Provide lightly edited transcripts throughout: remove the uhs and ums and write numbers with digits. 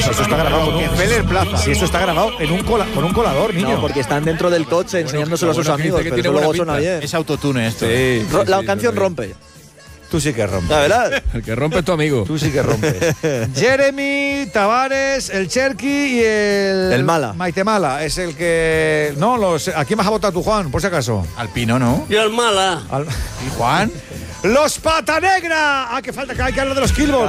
eso está grabado con Feller Plaza. Si eso está grabado con un colador, niño. No, porque están dentro del coche enseñándoselo a sus amigos, pero eso luego suena bien. Es autotune esto. Sí, la canción rompe. Tú sí que rompes. La verdad. El que rompe es tu amigo. Tú sí que rompes. Jeremy, Tavares, el Cherky y el Mala. Maitemala. Es el que... No, ¿a quién vas a votar tú, Juan? Por si acaso. Al Pino, ¿no? Y el Mala. ¿Y Juan? ¡Los Pata Negra! ¡Ah, que falta que hay que hablar de los Killballs!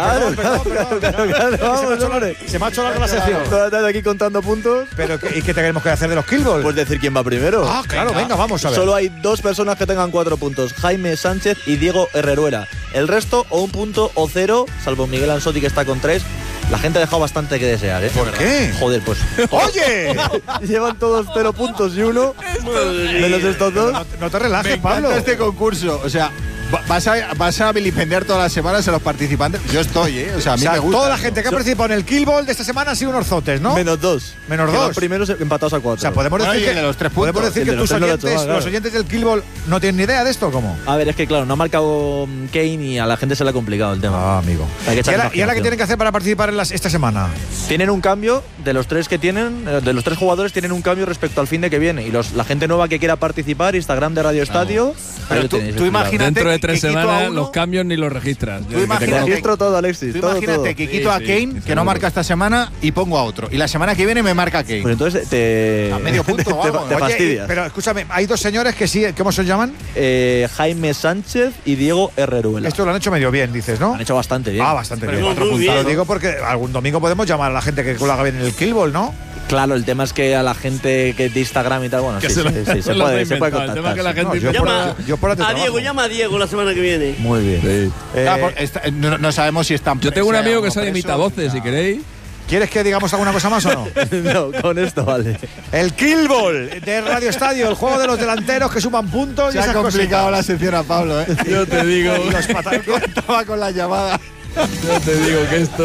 Claro, se me ha hecho larga la sección. Estás aquí contando puntos. Pero, ¿y qué tenemos que hacer de los Killballs? Pues decir quién va primero. Ah, claro, venga, vamos a ver. Solo hay 2 personas que tengan 4 puntos: Jaime Sánchez y Diego Herreruela. El resto, o 1 punto o 0, salvo Miguel Ansotti, que está con 3. La gente ha dejado bastante que desear, ¿eh? ¿Por qué? Joder, pues. ¡Oye! Llevan todos 0 puntos y 1. Menos estos 2. No te relajes, Me Pablo. encanta este concurso. O sea, vas a vilipendiar todas las semanas a los participantes. Yo estoy, ¿eh? O sea, a mí me gusta. Toda la gente que ha participado en el Killball de esta semana ha sido unos zotes, ¿no? Menos 2. Menos 2. Los primeros empatados a 4. O sea, podemos decir que, de los 3 puntos. ¿podemos decir que tus oyentes, los oyentes del Killball no tienen ni idea de esto o cómo? A ver, es que claro, no ha marcado Kane y a la gente se le ha complicado el tema. Ah, amigo. Hay que ¿Y ahora qué tienen que hacer para participar en esta semana? Tienen un cambio, de los 3 que tienen, de los 3 jugadores tienen un cambio respecto al fin de que viene. Y la gente nueva que quiera participar, Instagram de Radio Estadio. Pero tú imagínate dentro de 3 que quito a semanas uno, los cambios ni los registras. Tú imagínate, registro todo, Alexis. Tú todo, imagínate todo. que quito a Kane, que no marca esta semana, y pongo a otro. Y la semana que viene me marca Kane. Pues entonces te. A medio punto o algo. te Oye, fastidias. pero escúchame, hay 2 señores que sí, ¿cómo se llaman? Jaime Sánchez y Diego Herreruela. Esto lo han hecho medio bien, dices, ¿no? Han hecho bastante bien. Ah, bastante Pero bien. muy 4 bien. puntos. Lo digo porque algún domingo podemos llamar a la gente que lo haga bien en el Killball, ¿no? Claro, el tema es que a la gente que de Instagram y tal, bueno, Que sí, se lo- se se lo puede ha inventado. El tema contactar. es que la sí. gente- No, yo por A trabajo. Diego, llama a Diego la semana que viene. Muy bien. No sabemos si están. Yo tengo un amigo que sabe imitavoces, si queréis. ¿Quieres que digamos alguna cosa más o no? No, con esto vale. El Killball de Radio Estadio, el juego de los delanteros que suman puntos Se y ha esas complicado la cositas. sección a Pablo, ¿eh? Yo te digo, Y los Estaba con la llamada. yo te digo que esto.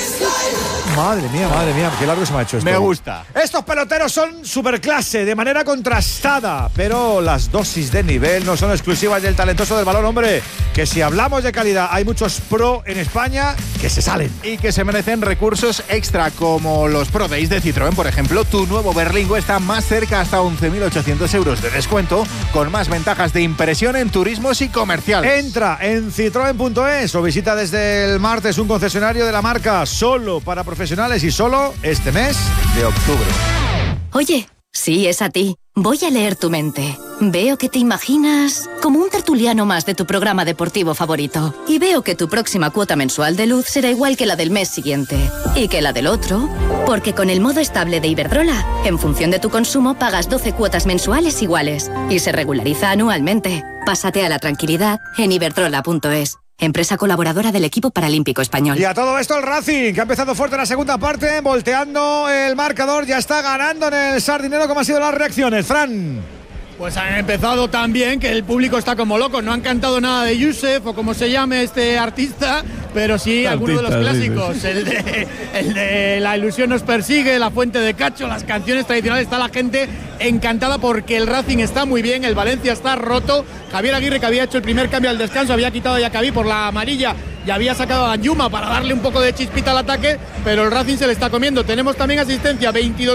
Madre mía, qué largo se me ha hecho esto. Me gusta. Estos peloteros son superclase, de manera contrastada, pero las dosis de nivel no son exclusivas del talentoso del balón, hombre. Que si hablamos de calidad, hay muchos pro en España que se salen. Y que se merecen recursos extra, como los Pro Days de Citroën, por ejemplo. Tu nuevo Berlingo está más cerca, hasta 11.800 euros de descuento, con más ventajas de impresión en turismos y comerciales. Entra en citroen.es o visita desde el martes un concesionario de la marca solo para profesionales y solo este mes de octubre. Oye, sí, es a ti. Voy a leer tu mente. Veo que te imaginas como un tertuliano más de tu programa deportivo favorito. Y veo que tu próxima cuota mensual de luz será igual que la del mes siguiente. Y que la del otro. Porque con el modo estable de Iberdrola, en función de tu consumo pagas 12 cuotas mensuales iguales. Y se regulariza anualmente. Pásate a la tranquilidad en iberdrola.es. Empresa colaboradora del equipo paralímpico español. Y a todo esto el Racing, que ha empezado fuerte en la segunda parte, volteando el marcador, ya está ganando en el Sardinero. ¿Cómo han sido las reacciones, Fran? Pues han empezado tan bien que el público está como loco. No han cantado nada de Yusef o como se llame este artista, pero sí algunos de los clásicos. El de La ilusión nos persigue, La fuente de Cacho, las canciones tradicionales. Está la gente encantada porque el Racing está muy bien, el Valencia está roto. Javier Aguirre, que había hecho el primer cambio al descanso, había quitado a Yacabí por la amarilla y había sacado a Yuma para darle un poco de chispita al ataque, pero el Racing se le está comiendo. Tenemos también asistencia,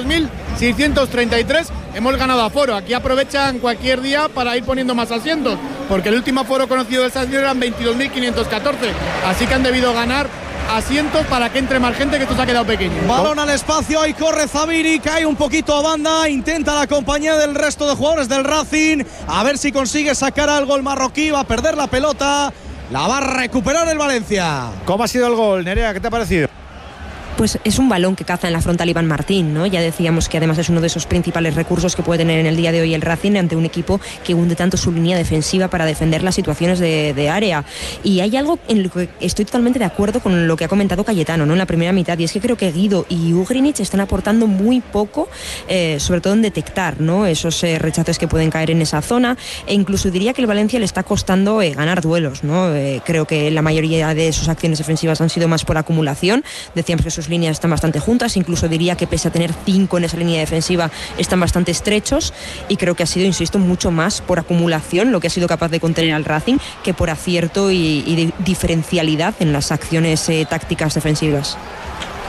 22.633. Hemos ganado aforo. Aquí aprovechan cualquier día para ir poniendo más asientos, porque el último aforo conocido del Sardinero eran 22.514. Así que han debido ganar asientos para que entre más gente, que esto se ha quedado pequeño. Balón al espacio, ahí corre Zaviri, cae un poquito a banda, intenta la compañía del resto de jugadores del Racing, a ver si consigue sacar algo el marroquí, va a perder la pelota, la va a recuperar el Valencia. ¿Cómo ha sido el gol, Nerea? ¿Qué te ha parecido? Pues es un balón que caza en la frontal Iván Martín, ¿no? Ya decíamos que además es uno de esos principales recursos que puede tener en el día de hoy el Racing ante un equipo que hunde tanto su línea defensiva para defender las situaciones de área. Y hay algo en lo que estoy totalmente de acuerdo con lo que ha comentado Cayetano, ¿no? En la primera mitad, y es que creo que Guido y Ugrinic están aportando muy poco, sobre todo en detectar, ¿no? Esos rechaces que pueden caer en esa zona, e incluso diría que el Valencia le está costando ganar duelos, ¿no? Creo que la mayoría de sus acciones defensivas han sido más por acumulación. Decíamos que sus líneas están bastante juntas, incluso diría que pese a tener 5 en esa línea defensiva están bastante estrechos, y creo que ha sido, insisto, mucho más por acumulación lo que ha sido capaz de contener al Racing que por acierto y de diferencialidad en las acciones tácticas defensivas.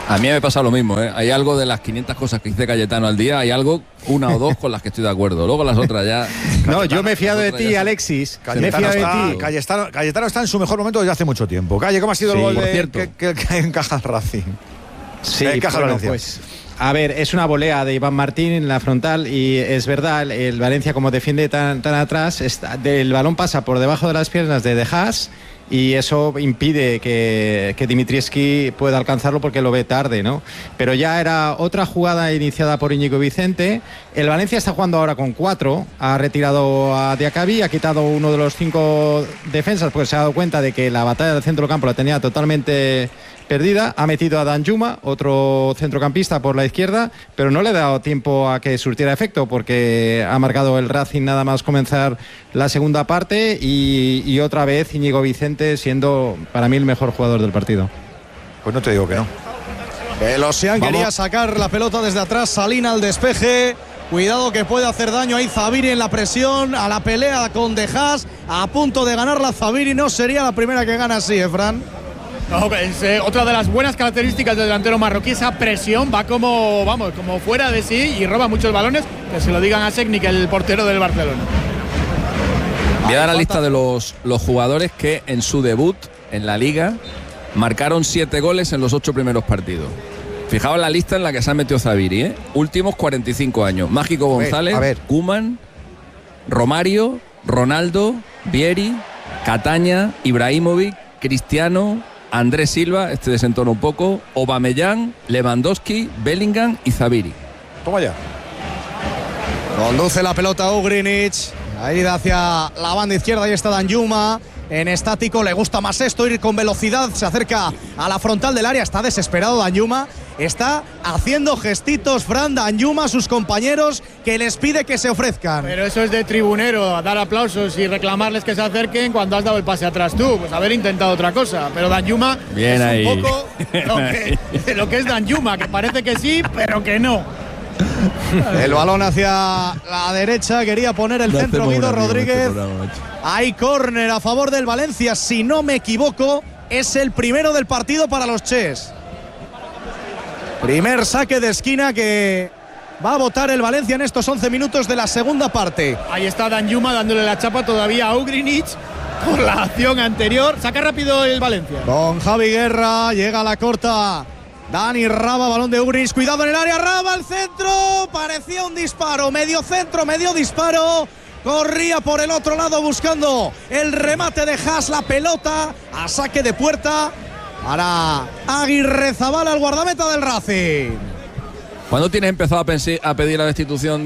A mí me pasa lo mismo, ¿eh? Hay algo de las 500 cosas que dice Cayetano al día, hay algo, una o dos con las que estoy de acuerdo. Luego las otras ya... No, yo me he fiado de ti, Alexis. Cayetano está en su mejor momento desde hace mucho tiempo. Calle, ¿cómo ha sido el gol que encaja el Racing? Sí, bueno, pues... A ver, es una volea de Iván Martín en la frontal y es verdad, el Valencia como defiende tan atrás, el balón pasa por debajo de las piernas de Haas y eso impide que Dimitrievski pueda alcanzarlo porque lo ve tarde, ¿no? Pero ya era otra jugada iniciada por Íñigo Vicente. El Valencia está jugando ahora con 4, ha retirado a Diacabí, ha quitado uno de los 5 defensas porque se ha dado cuenta de que la batalla del centro del campo la tenía totalmente perdida, ha metido a Danjuma, otro centrocampista por la izquierda, pero no le ha dado tiempo a que surtiera efecto porque ha marcado el Racing nada más comenzar la segunda parte y otra vez Íñigo Vicente siendo para mí el mejor jugador del partido. Pues no te digo que no. El Ocean quería sacar la pelota desde atrás, Salina al despeje. Cuidado que puede hacer daño ahí Zabiri en la presión, a la pelea con De Haas, a punto de ganar la Zabiri, no sería la primera que gana así, Fran. No, es otra de las buenas características del delantero marroquí, esa presión, va como fuera de sí y roba muchos balones, que se lo digan a Šećnik, el portero del Barcelona. Voy a dar la lista de los jugadores que en su debut en la Liga marcaron 7 goles en los 8 primeros partidos. Fijaos la lista en la que se ha metido Zabiri, ¿eh? Últimos 45 años. Mágico González, Koeman, Romario, Ronaldo, Vieri, Cataña, Ibrahimovic, Cristiano, Andrés Silva, este desentona un poco, Aubameyang, Lewandowski, Bellingham y Zabiri. Toma ya. Conduce la pelota Ugrinic, ahí hacia la banda izquierda, ahí está Danjuma. En estático le gusta más esto, ir con velocidad, se acerca a la frontal del área, está desesperado Danjuma, está haciendo gestitos Fran Danjuma a sus compañeros que les pide que se ofrezcan. Pero eso es de tribunero, dar aplausos y reclamarles que se acerquen cuando has dado el pase atrás tú, pues haber intentado otra cosa. Pero Danjuma bien es ahí. Un poco lo que es Danjuma, que parece que sí, pero que no. El balón hacia la derecha, quería poner el centro Guido Rodríguez. Hay córner a favor del Valencia, si no me equivoco, es el primero del partido para los Ches. Primer saque de esquina que va a botar el Valencia en estos 11 minutos de la segunda parte. Ahí está Danjuma dándole la chapa todavía a Ugrinic por la acción anterior. Saca rápido el Valencia. Con Javi Guerra, llega a la corta Dani Raba, balón de Ugrinic, cuidado en el área, Raba al centro, parecía un disparo, medio centro, medio disparo. Corría por el otro lado buscando el remate de Haas, la pelota a saque de puerta para Aguirrezabala, el guardameta del Racing. ¿Cuándo tienes empezado a pedir la destitución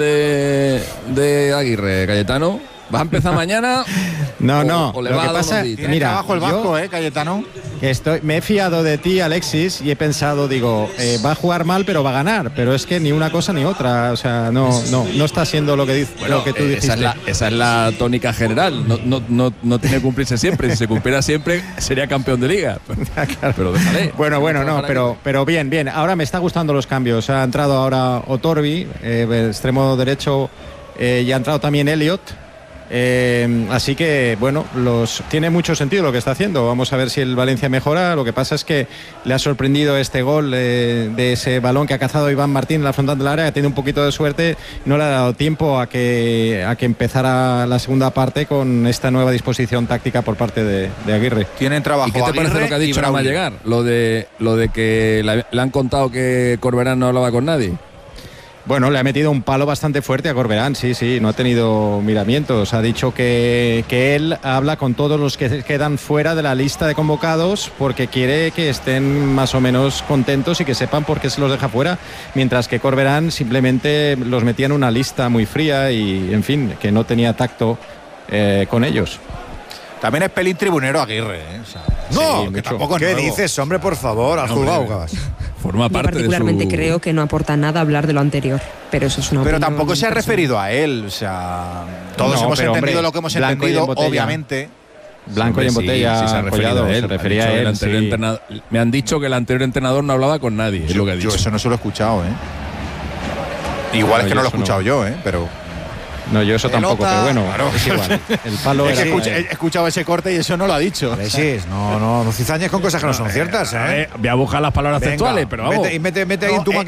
de Aguirre, Cayetano? ¿Vas a empezar mañana? No. O le lo vas que a dar pasa, unos días? mira, abajo el vasco, Cayetano. Me he fiado de ti, Alexis, y he pensado, va a jugar mal, pero va a ganar. Pero es que ni una cosa ni otra. O sea, no está siendo lo que dice, lo que tú dijiste. Esa es la tónica general. No tiene que cumplirse siempre. Si se cumpliera siempre, sería campeón de liga. Pero déjale. Bueno, no, pero bien. Ahora me está gustando los cambios. Ha entrado ahora Otorbi, extremo derecho, y ha entrado también Elliot. Así que bueno, tiene mucho sentido lo que está haciendo. Vamos a ver si el Valencia mejora. Lo que pasa es que le ha sorprendido este gol de ese balón que ha cazado Iván Martín en la frontal del área, que tiene un poquito de suerte. No le ha dado tiempo a que empezara la segunda parte con esta nueva disposición táctica por parte de Aguirre. Tienen trabajo. ¿Y qué te parece lo que ha dicho nada más llegar? Lo de que le han contado que Corberán no hablaba con nadie. Bueno, le ha metido un palo bastante fuerte a Corberán, sí, no ha tenido miramientos. Ha dicho que él habla con todos los que quedan fuera de la lista de convocados porque quiere que estén más o menos contentos y que sepan por qué se los deja fuera, mientras que Corberán simplemente los metía en una lista muy fría y, en fin, que no tenía tacto con ellos. También es pelín tribunero Aguirre, ¿eh? O sea, no, sí, que tampoco ¿qué nuevo. Dices, hombre, por favor? Has jugado, Gabas. Forma parte. Yo particularmente creo que no aporta nada hablar de lo anterior, pero eso es una Pero opinión tampoco se ha personal. referido a él, o sea, todos hemos entendido lo que hemos entendido, obviamente. Blanco y en botella, se ha referido a él. Se refería a él, sí. Me han dicho que el anterior entrenador no hablaba con nadie, es lo que ha dicho. Yo eso no se lo he escuchado, ¿eh? Igual es que no lo he escuchado yo, ¿eh? Pero No, yo eso tampoco, pero bueno, claro, es igual. El palo es era. que he escuchado ese corte y eso no lo ha dicho. Sí, no cizañes con cosas que no son ciertas, ¿eh? Voy a buscar las palabras textuales, pero vamos. Mete ahí en tu máquina.